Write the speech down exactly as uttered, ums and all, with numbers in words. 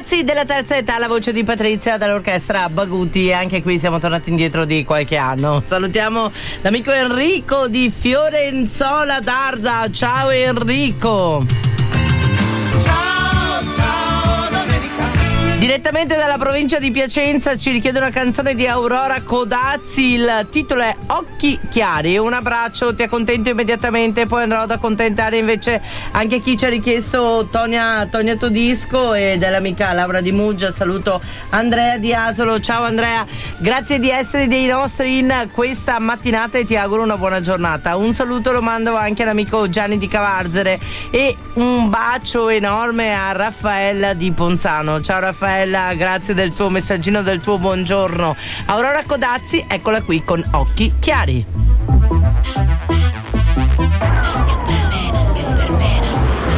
Ragazzi della terza età, la voce di Patrizia dall'orchestra Baguti. Anche qui siamo tornati indietro di qualche anno. Salutiamo l'amico Enrico di Fiorenzola d'Arda. Ciao Enrico. Ciao, ciao Domenica. Direttamente dalla provincia di Piacenza ci richiede una canzone di Aurora Codazzi. Il titolo è Occhi Chiari. Un abbraccio, ti accontento immediatamente. Poi andrò ad accontentare invece anche chi ci ha richiesto Tonia, Tonia Todisco e dell'amica Laura Di Muggia. Saluto Andrea Di Asolo. Ciao Andrea, grazie di essere dei nostri in questa mattinata e ti auguro una buona giornata. Un saluto lo mando anche all'amico Gianni di Cavarzere e un bacio enorme a Raffaella di Ponzano. Ciao Raffaella, grazie del tuo messaggino, del tuo buongiorno. Aurora Codazzi, eccola qui con Occhi Chiari.